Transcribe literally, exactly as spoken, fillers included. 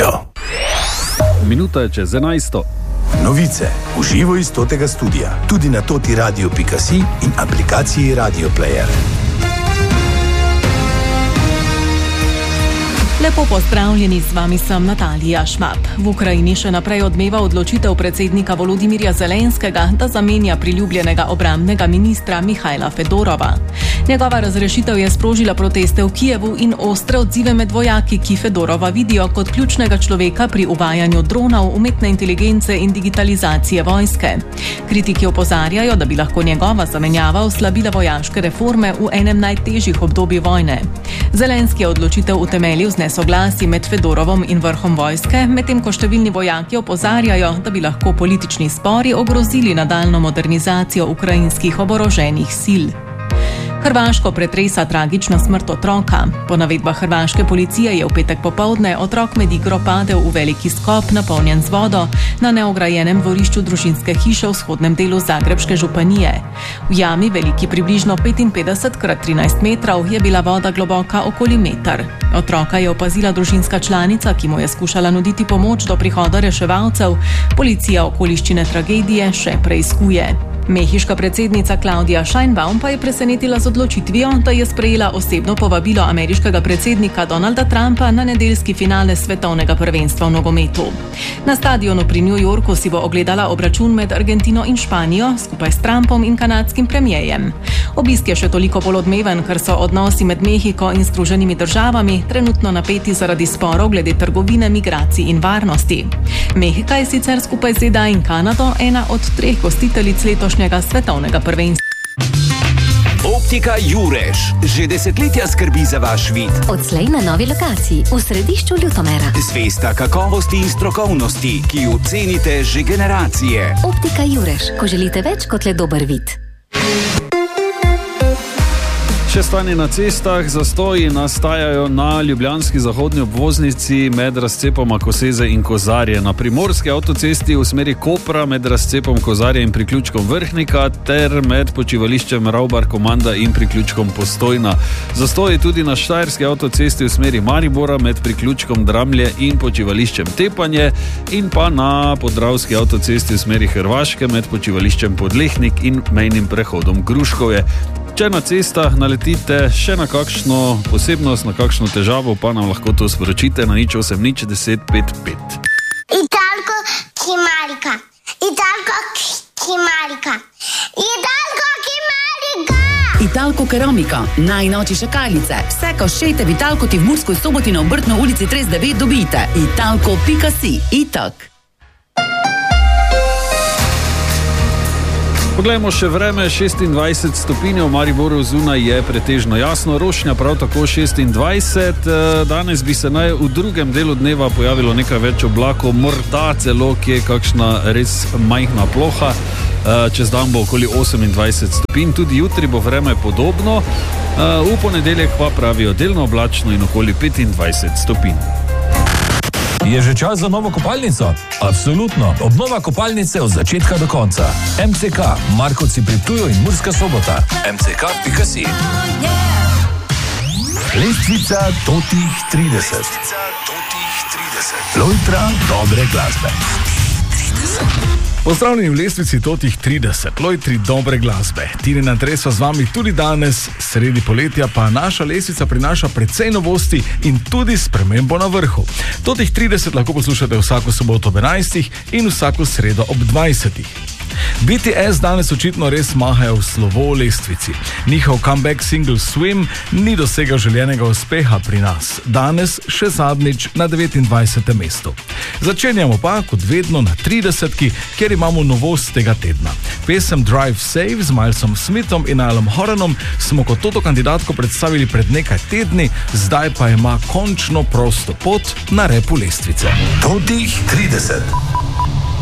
studio. Minuta je čez enajsto. Novice v živo iz totega studia, tudi na toti radio pika si in aplikaciji Radio Player. Lepo pozdravljeni, z vami sem Natalija Švab. V Ukrajini še naprej odmeva odločitev predsednika Volodimirja Zelenskega, da zamenja priljubljenega obrambnega ministra Mihajla Fedorova. Njegova razrešitev je sprožila proteste v Kijevu in ostre odzive med vojaki, ki Fedorova vidijo kot ključnega človeka pri uvajanju dronov, umetne inteligence in digitalizacije vojske. Kritiki opozarjajo, da bi lahko njegova zamenjava oslabila vojaške reforme v enem najtežjih obdobij vojne. Zelenski je odločitev utemeljil z nesoglasji med Fedorovom in vrhom vojske, medtem ko številni vojaki opozarjajo, da bi lahko politični spori ogrozili nadaljnjo modernizacijo ukrajinskih oboroženih sil. Hrvaško pretresa tragična smrt otroka. Po navedbah hrvaške policije je v petek popoldne otrok med igro padel v veliki skop, napolnjen z vodo, na neograjenem dvorišču družinske hiše v vzhodnem delu Zagrebške županije. V jami, veliki približno petinpetdeset krat trinajst metrov, je bila voda globoka okoli meter. Otroka je opazila družinska članica, ki mu je skušala nuditi pomoč do prihoda reševalcev. Policija okoliščine tragedije še preiskuje. Mehiška predsednica Claudia Sheinbaum pa je presenetila z odločitvijo, da je sprejela osebno povabilo ameriškega predsednika Donalda Trumpa na nedeljski finale svetovnega prvenstva v nogometu. Na stadionu pri New Yorku si bo ogledala obračun med Argentino in Španijo skupaj s Trumpom in kanadskim premierjem. Obisk je še toliko bolj odmeven, ker so odnosi med Mehiko in Združenimi državami trenutno napeti zaradi sporov glede trgovine, migracij in varnosti. Mehika je sicer skupaj z Z D A in Kanado ena od treh gostiteljic letošnjega svetovnega prvenstva. Optika Jurež že desetletja skrbi za vaš vid. Odslej na novi lokaciji v središču Ljutomera. Zvesta kakovosti in strokovnosti, ki jo cenite že generacije. Optika Jurež, ko želite več kot le dober vid. Še stanje na cestah, zastoji nastajajo na ljubljanski zahodni obvoznici med razcepoma Koseze in Kozarje, na primorski avtocesti v smeri Kopra med razcepom Kozarje in priključkom Vrhnika ter med počivališčem Ravbar Komanda in priključkom Postojna. Zastoji tudi na štajerski avtocesti v smeri Maribora med priključkom Dramlje in počivališčem Tepanje in pa na podravski avtocesti v smeri Hrvaške med počivališčem Podlehnik in mejnim prehodom Gruškovje. Če na cestah naletite še na kakšno posebnost, na kakšno težavo, pa nam lahko to sporočite na nič osem nič deset pet pet. Italko Kimarika, Italko Kimarika, Italko Kimarika. Italko Keramika, najnovejše šakalice. Vse košete v Italko ti v Murskoj Soboti na Obrtno ulici trideset devet dobite. Italko pika si, itak. Poglejmo še vreme, šestindvajset stopinj, v Mariboru zunaj je pretežno jasno, Rošnja prav tako šestindvajset, danes bi se naj v drugem delu dneva pojavilo nekaj več oblakov, morda celo kje kakšna res majhna ploha, čez dan bo okoli osemindvajset stopinj, tudi jutri bo vreme podobno, v ponedeljek pa pravijo delno oblačno in okoli petindvajset stopinj. Je že čas za novo kopalnico? Absolutno. Obnova kopalnice od začetka do konca. M C K, Markovci pri Ptuju in Murska Sobota. M C K pika si. Lestvica totih trideset. Lojtra dobre glasbe. Pozdravljeni v lestvici totih trideset, lojtri dobre glasbe. Tine Andrej sva z vami tudi danes, sredi poletja pa naša lestvica prinaša precej novosti in tudi spremembo na vrhu. Totih trideset lahko poslušate vsako soboto ob enajstih in vsako sredo ob dvajsetih. B T S danes očitno res mahajo v slovo lestvici. Njihov comeback single Swim ni dosegal željenega uspeha pri nas. Danes še zadnjič na devetindvajsetem mestu. Začenjamo pa, kot vedno, na tridesetki, kjer imamo novost tega tedna. Pesem Drive Safe z Milesom Smithom in Niallom Horanom smo kot toto kandidatko predstavili pred nekaj tedni, zdaj pa ima končno prosto pot na repu lestvice. Totih trideset.